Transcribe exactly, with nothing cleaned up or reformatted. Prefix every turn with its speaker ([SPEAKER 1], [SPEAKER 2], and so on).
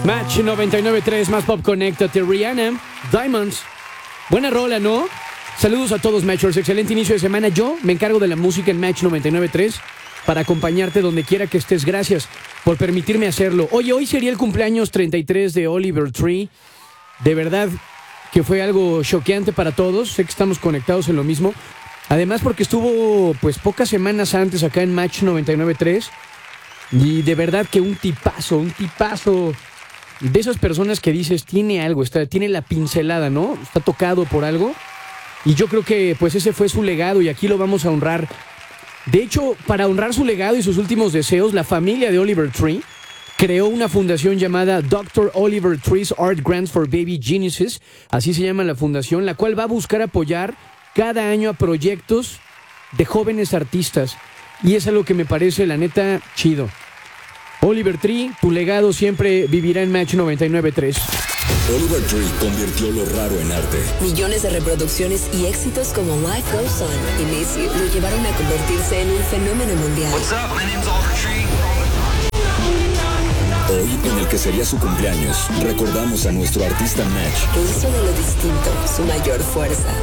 [SPEAKER 1] Match noventa y nueve punto tres, más Pop Conéctate, Rihanna, Diamonds. Buena rola, ¿no? Saludos a todos, Matchers. Excelente inicio de semana. Yo me encargo de la música en Match noventa y nueve punto tres para acompañarte donde quiera que estés. Gracias por permitirme hacerlo. Oye, hoy sería el cumpleaños treinta y tres de Oliver Tree. De verdad que fue algo choqueante para todos. Sé que estamos conectados en lo mismo. Además porque estuvo pues pocas semanas antes acá en Match noventa y nueve punto tres. Y de verdad que un tipazo, un tipazo de esas personas que dices, tiene algo, está, tiene la pincelada, ¿no? Está tocado por algo. Y yo creo que pues ese fue su legado y aquí lo vamos a honrar. De hecho, para honrar su legado y sus últimos deseos, la familia de Oliver Tree creó una fundación llamada doctor Oliver Tree's Art Grants for Baby Geniuses. Así se llama la fundación, la cual va a buscar apoyar cada año a proyectos de jóvenes artistas. Y es algo que me parece, la neta, chido. Oliver Tree, tu legado siempre vivirá en Match noventa y nueve punto tres.
[SPEAKER 2] Oliver Tree convirtió lo raro en arte.
[SPEAKER 3] Millones de reproducciones y éxitos como Life Goes On y Miss You lo llevaron a convertirse en un fenómeno mundial.
[SPEAKER 4] What's up? My name's Oliver Tree.
[SPEAKER 2] Hoy, en el que sería su cumpleaños, recordamos a nuestro artista Match.
[SPEAKER 3] Que hizo de lo distinto su mayor fuerza.